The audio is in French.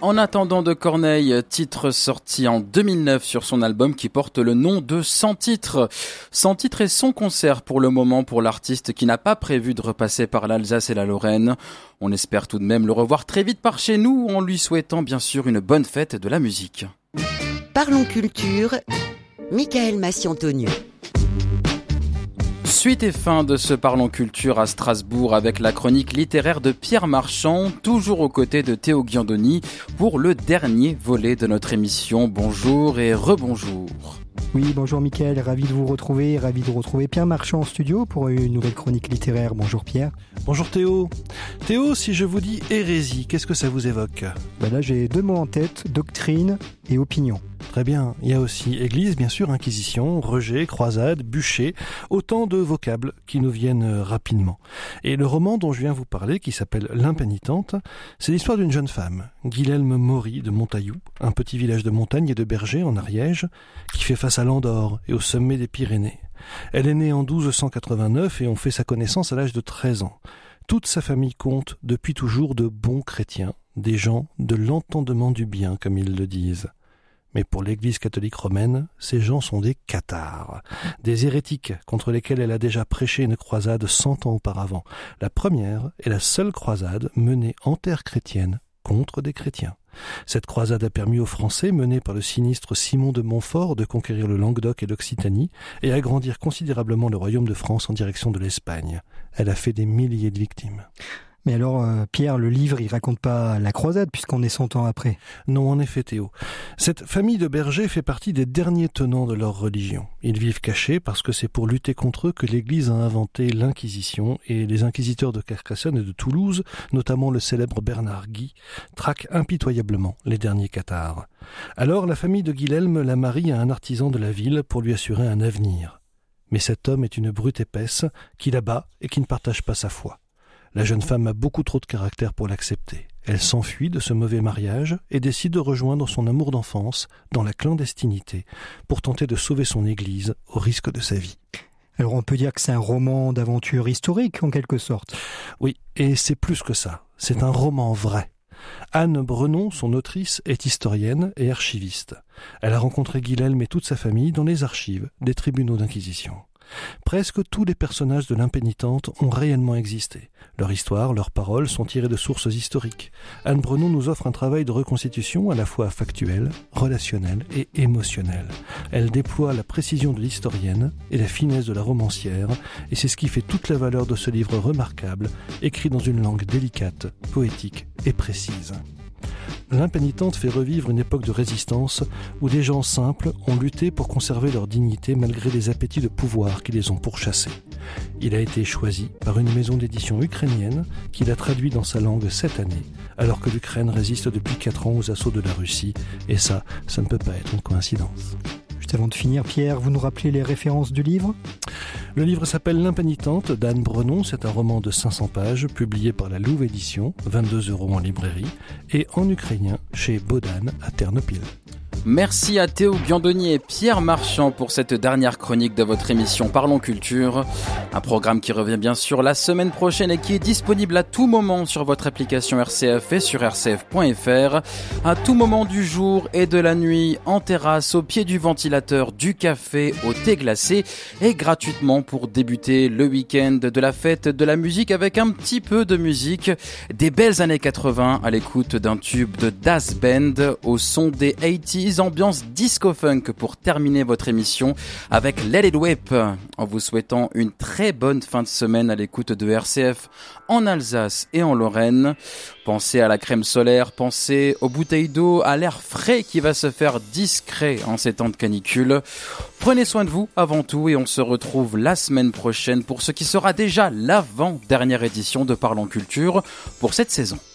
En attendant de Corneille, titre sorti en 2009 sur son album qui porte le nom de 100 titres. 100 titres et son concert pour le moment pour l'artiste qui n'a pas prévu de repasser par l'Alsace et la Lorraine. On espère tout de même le revoir très vite par chez nous en lui souhaitant bien sûr une bonne fête de la musique. Parlons culture, Michael Massiantonieu. Suite et fin de ce Parlons Culture à Strasbourg avec la chronique littéraire de Pierre Marchand, toujours aux côtés de Théo Ghiandoni pour le dernier volet de notre émission. Bonjour et rebonjour. Oui, bonjour Mickaël, ravi de vous retrouver, ravi de retrouver Pierre Marchand en studio pour une nouvelle chronique littéraire. Bonjour Pierre. Bonjour Théo. Théo, si je vous dis hérésie, qu'est-ce que ça vous évoque ? Là j'ai deux mots en tête, doctrine et opinion. Très bien, il y a aussi église, bien sûr, inquisition, rejet, croisade, bûcher, autant de vocables qui nous viennent rapidement. Et le roman dont je viens vous parler, qui s'appelle L'Impénitente, c'est l'histoire d'une jeune femme, Guilhelme Maury de Montaillou, un petit village de montagne et de bergers en Ariège, qui fait face à l'Andorre et au sommet des Pyrénées. Elle est née en 1289 et on fait sa connaissance à l'âge de 13 ans. Toute sa famille compte depuis toujours de bons chrétiens, des gens de l'entendement du bien, comme ils le disent. Mais pour l'Église catholique romaine, ces gens sont des cathares, des hérétiques contre lesquels elle a déjà prêché une croisade 100 ans auparavant. La première est la seule croisade menée en terre chrétienne contre des chrétiens. Cette croisade a permis aux Français, menés par le sinistre Simon de Montfort, de conquérir le Languedoc et l'Occitanie et agrandir considérablement le royaume de France en direction de l'Espagne. Elle a fait des milliers de victimes. Mais alors, Pierre, le livre, il raconte pas la croisade puisqu'on est 100 ans après. Non, en effet, Théo. Cette famille de bergers fait partie des derniers tenants de leur religion. Ils vivent cachés parce que c'est pour lutter contre eux que l'Église a inventé l'Inquisition et les inquisiteurs de Carcassonne et de Toulouse, notamment le célèbre Bernard Guy, traquent impitoyablement les derniers cathares. Alors, la famille de Guilhelme la marie à un artisan de la ville pour lui assurer un avenir. Mais cet homme est une brute épaisse qui la bat et qui ne partage pas sa foi. La jeune femme a beaucoup trop de caractère pour l'accepter. Elle s'enfuit de ce mauvais mariage et décide de rejoindre son amour d'enfance dans la clandestinité pour tenter de sauver son église au risque de sa vie. Alors on peut dire que c'est un roman d'aventure historique en quelque sorte. Oui, et c'est plus que ça. C'est un roman vrai. Anne Brenon, son autrice, est historienne et archiviste. Elle a rencontré Guilhelme et toute sa famille dans les archives des tribunaux d'inquisition. Presque tous les personnages de l'Impénitente ont réellement existé. Leur histoire, leurs paroles sont tirées de sources historiques. Anne Brenon nous offre un travail de reconstitution à la fois factuel, relationnel et émotionnel. Elle déploie la précision de l'historienne et la finesse de la romancière, et c'est ce qui fait toute la valeur de ce livre remarquable, écrit dans une langue délicate, poétique et précise. L'Impénitente fait revivre une époque de résistance où des gens simples ont lutté pour conserver leur dignité malgré les appétits de pouvoir qui les ont pourchassés. Il a été choisi par une maison d'édition ukrainienne qui l'a traduit dans sa langue cette année, alors que l'Ukraine résiste depuis 4 ans aux assauts de la Russie, et ça ne peut pas être une coïncidence. Juste avant de finir, Pierre, vous nous rappelez les références du livre ? Le livre s'appelle L'Impénitente d'Anne Brenon. C'est un roman de 500 pages, publié par la Louve Édition, 22 € en librairie, et en ukrainien chez Bodan à Ternopil. Merci à Théo Ghiandoni et Pierre Marchand pour cette dernière chronique de votre émission Parlons Culture. Un programme qui revient bien sûr la semaine prochaine et qui est disponible à tout moment sur votre application RCF et sur rcf.fr. À tout moment du jour et de la nuit, en terrasse, au pied du ventilateur, du café, au thé glacé et gratuitement pour débuter le week-end de la fête de la musique avec un petit peu de musique. Des belles années 80 à l'écoute d'un tube de Das Band au son des 80s. Ambiance disco-funk pour terminer votre émission avec Let It Whip, en vous souhaitant une très bonne fin de semaine à l'écoute de RCF en Alsace et en Lorraine. Pensez à la crème solaire, pensez aux bouteilles d'eau, à l'air frais qui va se faire discret en ces temps de canicule. Prenez soin de vous avant tout et on se retrouve la semaine prochaine pour ce qui sera déjà l'avant-dernière édition de Parlons Culture pour cette saison.